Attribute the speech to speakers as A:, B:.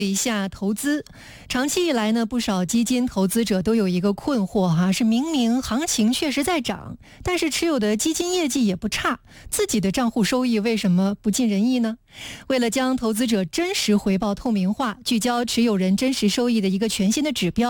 A: 一下投资，长期以来呢，不少基金投资者都有一个困惑哈，是明明行情确实在涨，但是持有的基金业绩也不差，自己的账户收益为什么不尽人意呢？为了将投资者真实回报透明化，聚焦持有人真实收益的一个全新的指标。